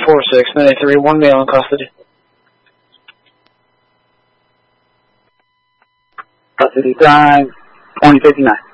4-6, Mayday 3, 1 male in custody. Custody time, 2059.